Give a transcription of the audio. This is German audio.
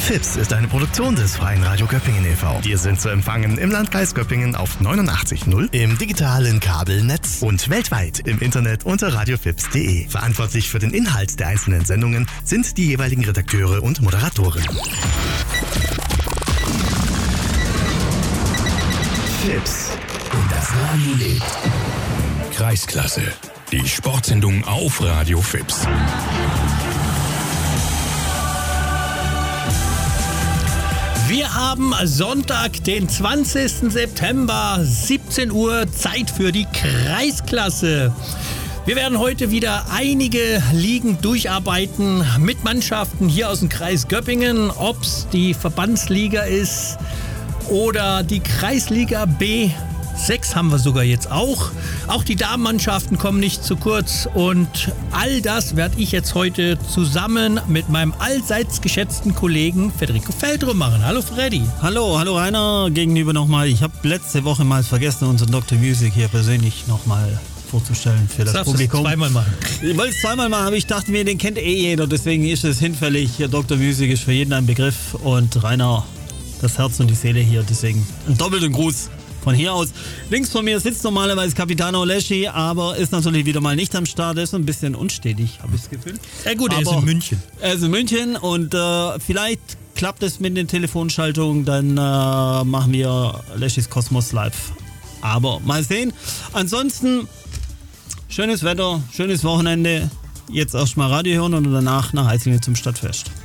FIPS ist eine Produktion des Freien Radio Göppingen e.V. Wir sind zu empfangen im Landkreis Göppingen auf 89.0, im digitalen Kabelnetz und weltweit im Internet unter radiofips.de. Verantwortlich für den Inhalt der einzelnen Sendungen sind die jeweiligen Redakteure und Moderatoren. FIPS. Und das Radio lebt. Kreisklasse. Die Sportsendung auf Radio FIPS. Wir haben Sonntag, den 20. September, 17 Uhr, Zeit für die Kreisklasse. Wir werden heute wieder einige Ligen durcharbeiten mit Mannschaften hier aus dem Kreis Göppingen, ob es die Verbandsliga ist oder die Kreisliga B6 haben wir sogar jetzt auch. Auch die Damenmannschaften kommen nicht zu kurz und all das werde ich jetzt heute zusammen mit meinem allseits geschätzten Kollegen Federico Feldrum machen. Hallo Freddy. Hallo Rainer, gegenüber nochmal. Ich habe letzte Woche mal vergessen, unseren Dr. Music hier persönlich nochmal vorzustellen für das Publikum. Zweimal machen. Ich wollte es zweimal machen, aber ich dachte mir, den kennt jeder, deswegen ist es hinfällig. Dr. Music ist für jeden ein Begriff und Rainer, das Herz und die Seele hier, deswegen einen doppelten Gruß. Von hier aus. Links von mir sitzt normalerweise Capitano Leschi, aber ist natürlich wieder mal nicht am Start. Er ist ein bisschen unstetig, habe ich das Gefühl. Ja gut, er ist in München. Er ist in München und vielleicht klappt es mit den Telefonschaltungen, dann machen wir Leschis Kosmos live. Aber mal sehen. Ansonsten, schönes Wetter, schönes Wochenende. Jetzt erstmal Radio hören und danach nach Eislingen zum Stadtfest.